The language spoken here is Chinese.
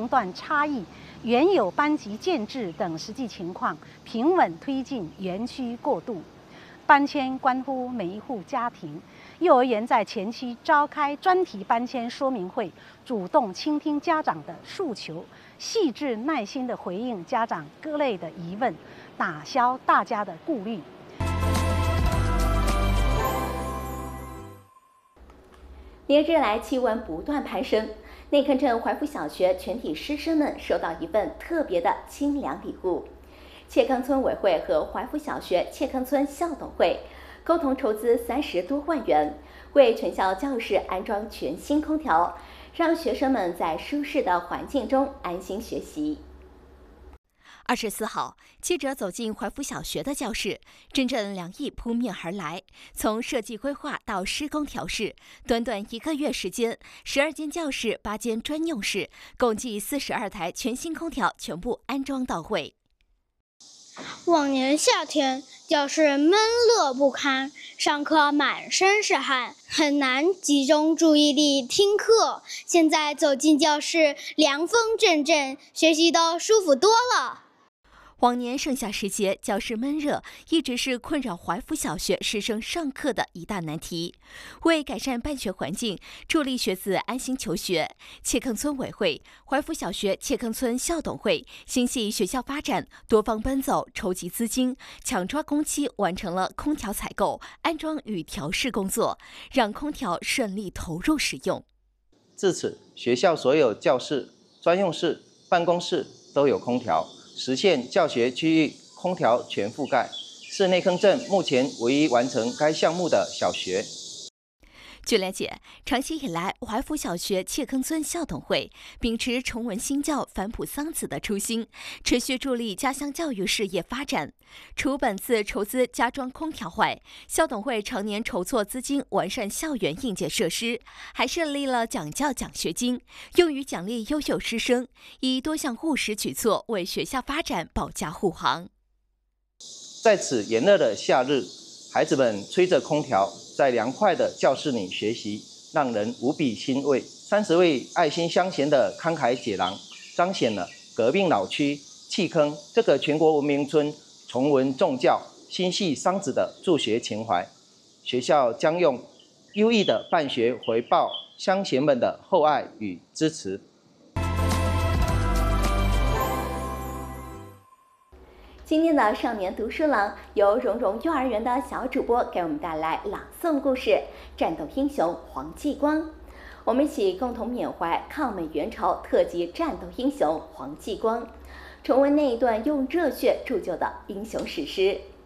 段差异、原有班级建制等实际情况，平稳推进园区过渡。搬迁关乎每一户家庭，幼儿园在前期召开专题搬迁说明会，主动倾听家长的诉求，细致耐心地回应家长各类的疑问，打消大家的顾虑。 连日来气温不断攀升，内坑镇怀福小学全体师生们收到一份特别的清凉礼物。切坑村委会和怀福小学切坑村校董会共同筹资30多万元，为全校教室安装全新空调，让学生们在舒适的环境中安心学习。 24号，记者走进怀福小学的教室，阵阵凉意扑面而来。从设计规划到施工调试，短短1个月时间，12间教室、8间专用室，共计42台全新空调全部安装到位。 往年夏天，教室闷热不堪，上课满身是汗，很难集中注意力听课。现在走进教室，凉风阵阵，学习都舒服多了。 往年盛夏时节，教室闷热一直是困扰怀福小学师生上课的一大难题。为改善办学环境，助力学子安心求学，切坑村委会、怀福小学切坑村校董会心系学校发展，多方奔走，筹集资金，抢抓工期，完成了空调采购、安装与调试工作，让空调顺利投入使用。 自此，学校所有教室、专用室、办公室都有空调，实现教学区域空调全覆盖，是内坑镇目前唯一完成该项目的小学。 据了解，长期以来，怀福小学切坑村校董会秉持崇文新教、反哺桑梓的初心，持续助力家乡教育事业发展。除本次筹资加装空调外，校董会常年筹措资金完善校园硬件设施，还设立了讲教奖学金，用于奖励优秀师生，以多项务实举措为学校发展保驾护航。 在此炎热的夏日，孩子们吹着空调，在凉快的教室里学习，让人无比欣慰。30位爱心乡贤的慷慨解囊，彰显了革命老区弃坑这个全国文明村崇文重教、心系桑梓的助学情怀。学校将用优异的办学回报乡贤们的厚爱与支持。 今天的少年读书郎由蓉蓉幼儿园的小主播给我们带来朗诵故事《战斗英雄黄继光》，我们一起共同缅怀抗美援朝特级战斗英雄黄继光，重温那一段用热血铸就的英雄史诗。